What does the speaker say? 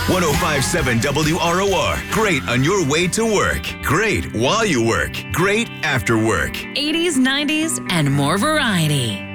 1057 WROR. Great on your way to work. Great while you work. Great after work. 80s, 90s, and more variety.